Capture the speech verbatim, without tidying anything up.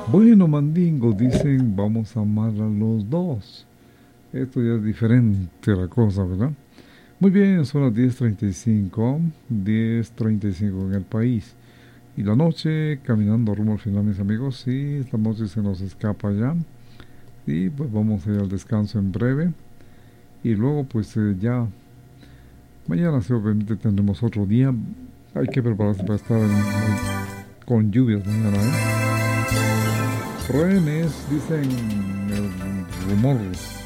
Bueno, Mandingo, dicen, vamos a amar a los dos. Esto ya es diferente la cosa, ¿verdad? Muy bien, son las diez treinta y cinco, diez treinta y cinco en el país. Y la noche, caminando rumbo al final, mis amigos, sí, esta noche se nos escapa ya. Y pues vamos a ir al descanso en breve. Y luego, pues eh, ya, mañana sí, obviamente tendremos otro día. Hay que prepararse para estar en- en- con lluvias mañana, ¿eh? Truenes, dicen el rumor.